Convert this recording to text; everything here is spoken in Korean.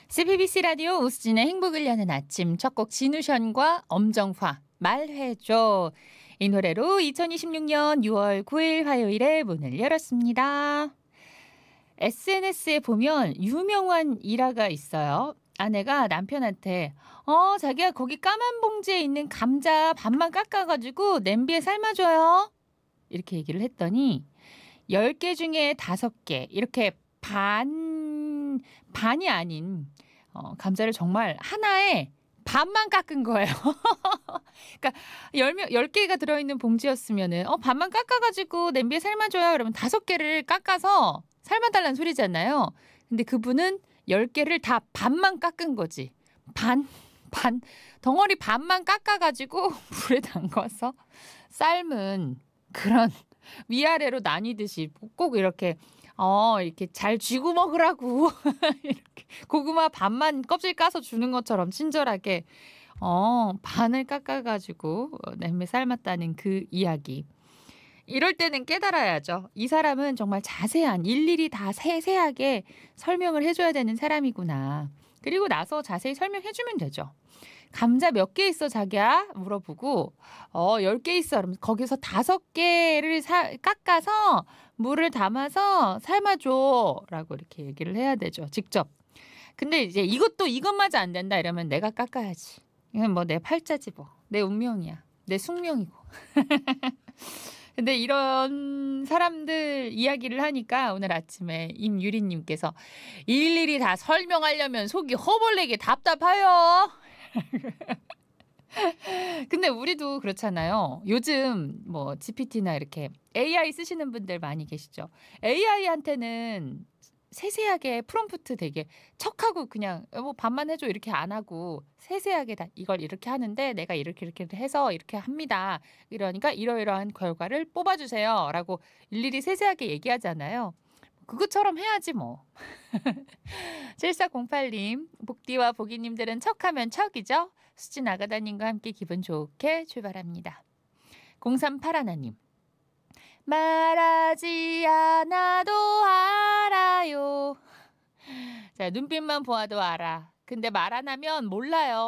CBBC 라디오 오수진의 행복을 여는 아침 첫 곡 진우션과 엄정화 말해줘. 이 노래로 2026년 6월 9일 화요일에 문을 열었습니다. SNS에 보면 유명한 일화가 있어요. 아내가 남편한테 자기야 거기 까만 봉지에 있는 감자 반만 깎아가지고 냄비에 삶아줘요. 이렇게 얘기를 했더니 10개 중에 5개 이렇게 반이 아닌 감자를 정말 하나에 반만 깎은 거예요. 그러니까 10개가 들어있는 봉지였으면은 반만 깎아가지고 냄비에 삶아줘요. 그러면 5개를 깎아서 삶아달라는 소리잖아요. 근데 그분은 10개를 다 반만 깎은 거지. 덩어리 반만 깎아가지고 물에 담가서 삶은 그런 위아래로 나뉘듯이 꼭 이렇게 이렇게 잘 쥐고 먹으라고 이렇게 고구마 반만 껍질 까서 주는 것처럼 친절하게 반을 깎아가지고 냄비에 삶았다는 그 이야기. 이럴 때는 깨달아야죠. 이 사람은 정말 자세한 일일이 다 세세하게 설명을 해줘야 되는 사람이구나. 그리고 나서 자세히 설명해주면 되죠. 감자 몇 개 있어 자기야? 물어보고 10개 있어. 그러면 거기서 5개를 깎아서 물을 담아서 삶아줘 라고 이렇게 얘기를 해야 되죠. 직접. 근데 이제 이것마저 안 된다 이러면 내가 깎아야지. 이건 뭐 내 팔자지 뭐. 내 운명이야. 내 숙명이고. 근데 이런 사람들 이야기를 하니까 오늘 아침에 임유리님께서 일일이 다 설명하려면 속이 허벌나게 답답해요. 근데 우리도 그렇잖아요. 요즘 뭐 GPT나 이렇게 AI 쓰시는 분들 많이 계시죠. AI한테는 세세하게 프롬프트 되게 척하고 그냥 뭐 반만 해줘 이렇게 안 하고 세세하게 다 이걸 이렇게 하는데 내가 이렇게 해서 이렇게 합니다. 이러니까 이러이러한 결과를 뽑아주세요라고 일일이 세세하게 얘기하잖아요. 그것처럼 해야지 뭐. 7408님, 복디와 보기님들은 척하면 척이죠? 수진 아가다님과 함께 기분 좋게 출발합니다. 0381님, 말하지 않아도 알아요. 자, 눈빛만 보아도 알아. 근데 말 안 하면 몰라요.